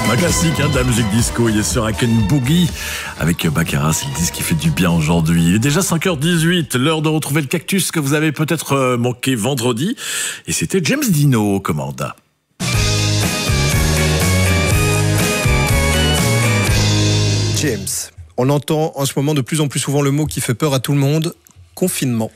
Un classique de la musique disco, il est sur Rock and Boogie avec Baccarat, c'est le disque qui fait du bien aujourd'hui. Il est déjà 5h18, l'heure de retrouver le cactus que vous avez peut-être manqué vendredi. Et c'était James Dino aux commandes. James, on entend en ce moment de plus en plus souvent le mot qui fait peur à tout le monde, confinement.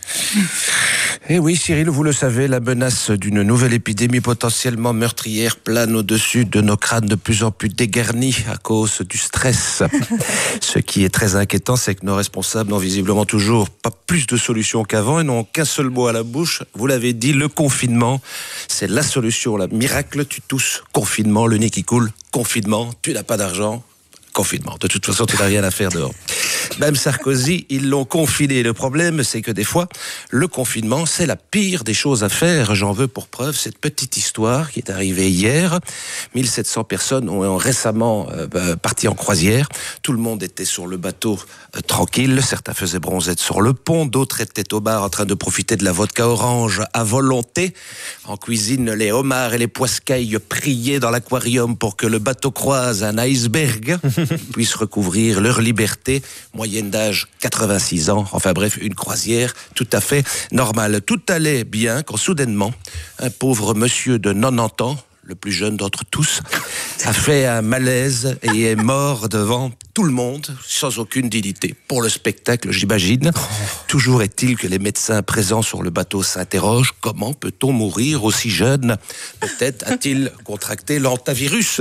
Eh oui, Cyril, vous le savez, la menace d'une nouvelle épidémie potentiellement meurtrière plane au-dessus de nos crânes de plus en plus dégarnis à cause du stress. Ce qui est très inquiétant, c'est que nos responsables n'ont visiblement toujours pas plus de solutions qu'avant et n'ont qu'un seul mot à la bouche. Vous l'avez dit, le confinement, c'est la solution, la miracle, tu tousses, confinement, le nez qui coule, confinement, tu n'as pas d'argent, confinement. De toute façon, tu n'as rien à faire dehors. Même Sarkozy, ils l'ont confiné. Le problème, c'est que des fois, le confinement, c'est la pire des choses à faire. J'en veux pour preuve cette petite histoire qui est arrivée hier. 1700 personnes ont récemment parti en croisière. Tout le monde était sur le bateau tranquille. Certains faisaient bronzette sur le pont. D'autres étaient au bar en train de profiter de la vodka orange à volonté. En cuisine, les homards et les poiscailles priaient dans l'aquarium pour que le bateau croise un iceberg, puisse recouvrir leur liberté. Moyenne d'âge 86 ans, enfin bref, une croisière tout à fait normale. Tout allait bien quand soudainement, un pauvre monsieur de 90 ans, le plus jeune d'entre tous, a fait un malaise et est mort devant tout le monde, sans aucune dignité. Pour le spectacle, j'imagine. Toujours est-il que les médecins présents sur le bateau s'interrogent, comment peut-on mourir aussi jeune? Peut-être a-t-il contracté l'hantavirus.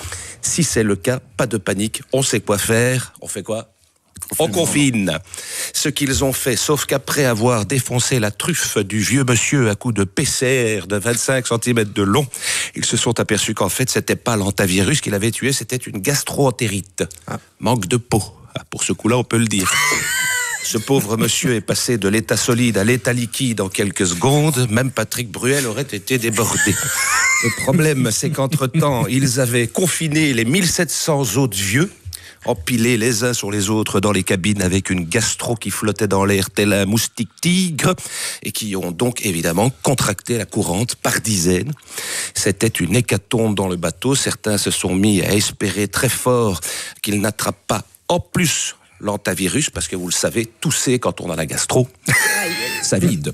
Si c'est le cas, pas de panique, on sait quoi faire. On fait quoi? On confine. Ce qu'ils ont fait, sauf qu'après avoir défoncé la truffe du vieux monsieur à coups de PCR de 25 cm de long, ils se sont aperçus qu'en fait, c'était pas l'hantavirus qui l'avait tué, c'était une gastro-entérite. Manque de peau. Pour ce coup-là, on peut le dire. Ce pauvre monsieur est passé de l'état solide à l'état liquide en quelques secondes. Même Patrick Bruel aurait été débordé. Le problème, c'est qu'entre-temps, ils avaient confiné les 1700 autres vieux, empilés les uns sur les autres dans les cabines avec une gastro qui flottait dans l'air tel un moustique tigre et qui ont donc évidemment contracté la courante par dizaines. C'était une hécatombe dans le bateau. Certains se sont mis à espérer très fort qu'ils n'attrapent pas en plus l'hantavirus, parce que vous le savez, tousser quand on a la gastro, ça vide.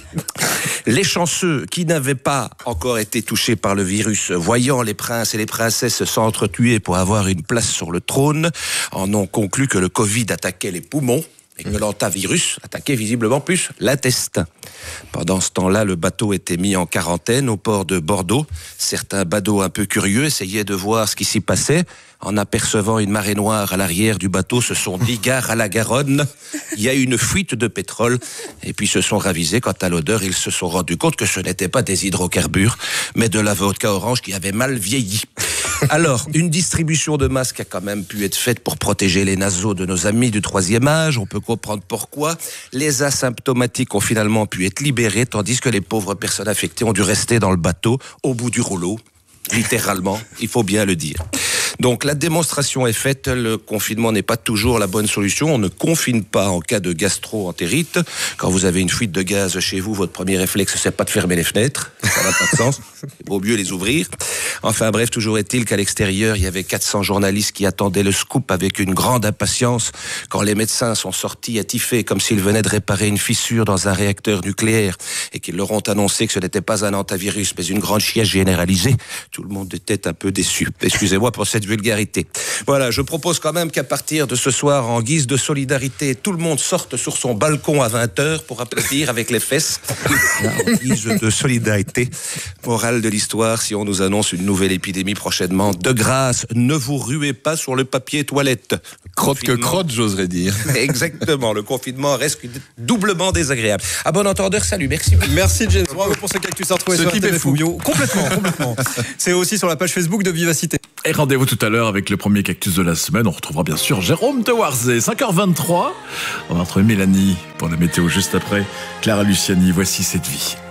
Les chanceux qui n'avaient pas encore été touchés par le virus, voyant les princes et les princesses s'entretuer pour avoir une place sur le trône, en ont conclu que le Covid attaquait les poumons et que l'hantavirus attaquait visiblement plus l'intestin. Pendant ce temps-là, le bateau était mis en quarantaine au port de Bordeaux. Certains badauds un peu curieux essayaient de voir ce qui s'y passait. En apercevant une marée noire à l'arrière du bateau, se sont dit gare à la Garonne. Il y a une fuite de pétrole. Et puis se sont ravisés. Quant à l'odeur, ils se sont rendus compte que ce n'était pas des hydrocarbures, mais de la vodka orange qui avait mal vieilli. Alors, une distribution de masques a quand même pu être faite pour protéger les naseaux de nos amis du 3e âge. On peut comprendre pourquoi. Les asymptomatiques ont finalement pu être libérés, tandis que les pauvres personnes affectées ont dû rester dans le bateau, au bout du rouleau. Littéralement, il faut bien le dire. Donc la démonstration est faite, le confinement n'est pas toujours la bonne solution. On ne confine pas en cas de gastro-entérite. Quand vous avez une fuite de gaz chez vous, votre premier réflexe, c'est pas de fermer les fenêtres. Ça n'a pas de sens. Il vaut mieux les ouvrir. Enfin bref, toujours est-il qu'à l'extérieur, il y avait 400 journalistes qui attendaient le scoop avec une grande impatience quand les médecins sont sortis attifés comme s'ils venaient de réparer une fissure dans un réacteur nucléaire et qu'ils leur ont annoncé que ce n'était pas un hantavirus mais une grande chiasse généralisée. Tout le monde était un peu déçu. Excusez-moi pour cette vulgarité. Voilà, je propose quand même qu'à partir de ce soir, en guise de solidarité, tout le monde sorte sur son balcon à 20h pour applaudir avec les fesses. En guise de solidarité. Morale de l'histoire, si on nous annonce une nouvelle épidémie prochainement, de grâce, ne vous ruez pas sur le papier toilette. Crotte que crotte, j'oserais dire. Exactement, le confinement reste doublement désagréable. À bon entendeur, salut, merci. Merci James, bravo pour ce cactus à retrouver sur RTBF Bio. Complètement. C'est aussi sur la page Facebook de Vivacité. Et rendez-vous tout à l'heure avec le premier cactus de la semaine. On retrouvera bien sûr Jérôme Tewarzé. 5h23. On va retrouver Mélanie pour la météo juste après. Clara Luciani, voici cette vie.